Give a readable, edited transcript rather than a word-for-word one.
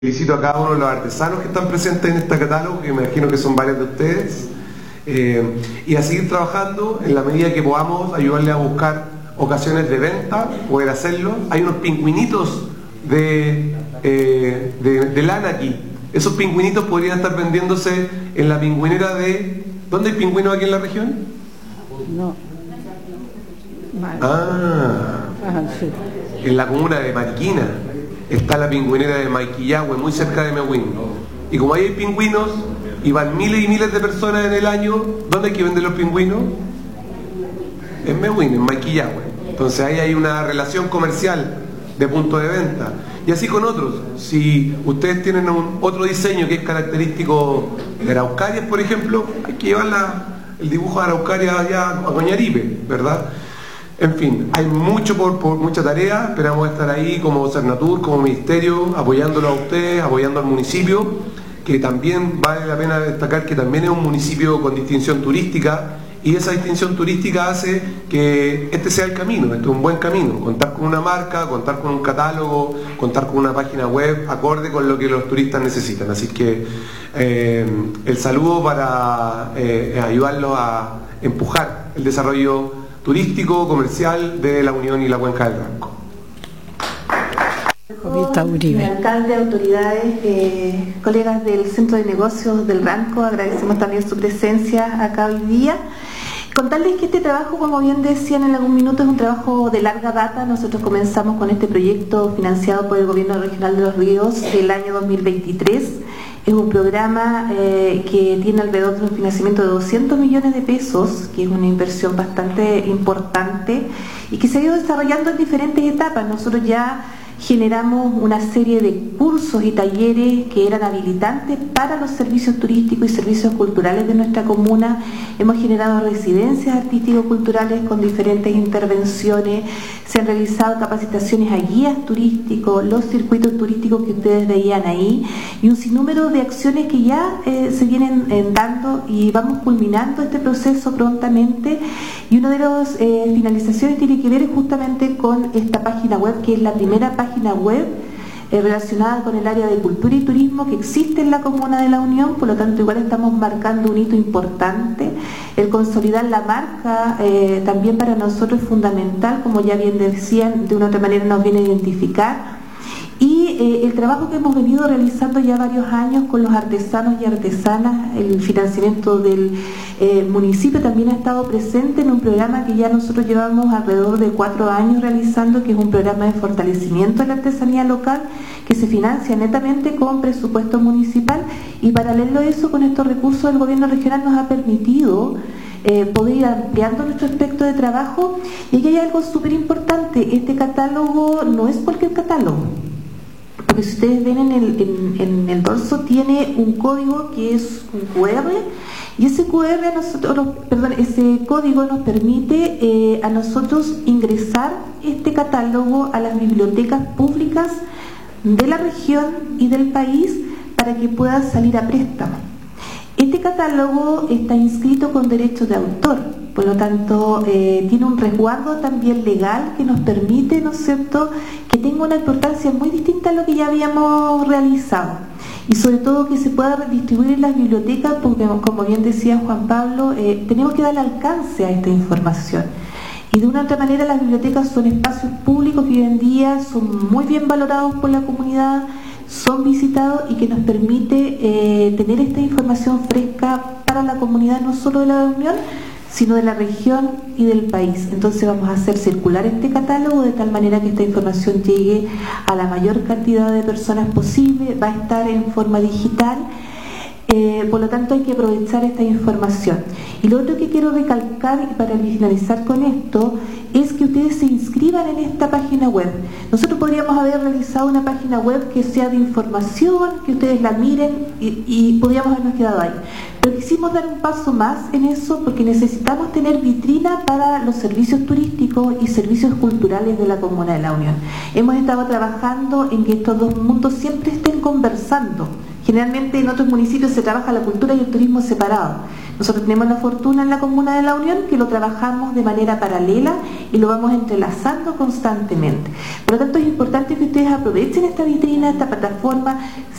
Felicito a cada uno de los artesanos que están presentes en este catálogo, que me imagino que son varios de ustedes, y a seguir trabajando en la medida que podamos ayudarles a buscar ocasiones de venta, poder hacerlo. Hay unos pingüinitos de lana aquí. Esos pingüinitos podrían estar vendiéndose en la pingüinera de... ¿Dónde hay pingüinos aquí en la región? No. Sí. En la comuna de Mariquina está la pingüinera de Maiquillahue, muy cerca de Mewin. Y como ahí hay pingüinos y van miles y miles de personas en el año, ¿dónde hay que vender los pingüinos? En Mewin, en Maiquillahue. Entonces ahí hay una relación comercial de punto de venta. Y así con otros. Si ustedes tienen otro diseño que es característico de Araucarias, por ejemplo, hay que llevar el dibujo de Araucarias allá a Coñaripe, ¿verdad? En fin, hay mucha tarea. Esperamos estar ahí como Cernatur, como Ministerio, apoyándolo a ustedes, apoyando al municipio, que también vale la pena destacar que también es un municipio con distinción turística, y esa distinción turística hace que este sea el camino, este es un buen camino, contar con una marca, contar con un catálogo, contar con una página web acorde con lo que los turistas necesitan. Así que el saludo para ayudarlos a empujar el desarrollo turístico, comercial de la Unión y la Cuenca del Ranco. Alcalde, autoridades, colegas del Centro de Negocios del Ranco, agradecemos también su presencia acá hoy día. Contarles que este trabajo, como bien decían en algún minuto, es un trabajo de larga data. Nosotros comenzamos con este proyecto financiado por el Gobierno Regional de Los Ríos el año 2023. Es un programa que tiene alrededor de un financiamiento de 200 millones de pesos, que es una inversión bastante importante y que se ha ido desarrollando en diferentes etapas. Nosotros ya generamos una serie de cursos y talleres que eran habilitantes para los servicios turísticos y servicios culturales de nuestra comuna. Hemos generado residencias artístico-culturales con diferentes intervenciones. Se han realizado capacitaciones a guías turísticos, los circuitos turísticos que ustedes veían ahí, y un sinnúmero de acciones que ya se vienen dando, y vamos culminando este proceso prontamente. Y una de las finalizaciones tiene que ver justamente con esta página web, que es la primera página web relacionada con el área de cultura y turismo que existe en la Comuna de la Unión. Por lo tanto, igual estamos marcando un hito importante. El consolidar la marca también para nosotros es fundamental, como ya bien decían, de una u otra manera nos viene a identificar. Y el trabajo que hemos venido realizando ya varios años con los artesanos y artesanas, el financiamiento del municipio también ha estado presente en un programa que ya nosotros llevamos alrededor de 4 años realizando, que es un programa de fortalecimiento de la artesanía local, que se financia netamente con presupuesto municipal, y paralelo a eso, con estos recursos del gobierno regional nos ha permitido poder ir ampliando nuestro aspecto de trabajo. Y aquí hay algo súper importante: este catálogo no es cualquier catálogo, porque si ustedes ven en el dorso tiene un código que es un QR, y ese ese código nos permite a nosotros ingresar este catálogo a las bibliotecas públicas de la región y del país para que pueda salir a préstamo. Este catálogo está inscrito con derechos de autor, por lo tanto tiene un resguardo también legal que nos permite, ¿no es cierto?, que tenga una importancia muy distinta a lo que ya habíamos realizado, y sobre todo que se pueda distribuir en las bibliotecas, porque, como bien decía Juan Pablo, tenemos que darle alcance a esta información. Y de una u otra manera las bibliotecas son espacios públicos que hoy en día son muy bien valorados por la comunidad, son visitados, y que nos permite tener esta información fresca para la comunidad, no solo de la Unión, sino de la región y del país. Entonces vamos a hacer circular este catálogo de tal manera que esta información llegue a la mayor cantidad de personas posible. Va a estar en forma digital, por lo tanto hay que aprovechar esta información. Y lo otro que quiero recalcar, y para finalizar con esto, es que ustedes se inscriban en esta página web. Nosotros podríamos haber realizado una página web que sea de información, que ustedes la miren y podríamos habernos quedado ahí. Pero quisimos dar un paso más en eso, porque necesitamos tener vitrina para los servicios turísticos y servicios culturales de la Comuna de la Unión. Hemos estado trabajando en que estos dos mundos siempre estén conversando, Generalmente en otros municipios se trabaja la cultura y el turismo separado. Nosotros tenemos la fortuna en la Comuna de La Unión que lo trabajamos de manera paralela y lo vamos entrelazando constantemente. Por lo tanto, es importante que ustedes aprovechen esta vitrina, esta plataforma,